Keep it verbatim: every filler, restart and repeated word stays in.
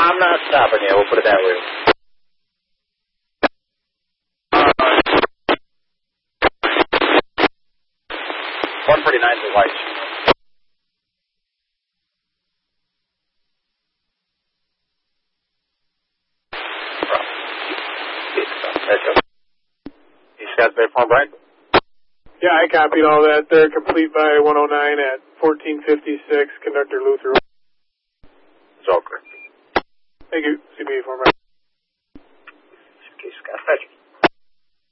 I'm not stopping you. We'll put it that way. one forty-nine is white. You Scott Bay Farm, Brian? Yeah, I copied all that there. Complete by one oh nine at fourteen fifty-six, Conductor Luther. It's all correct. Thank you. C B Farm, Brian. Okay, Scott, fetch.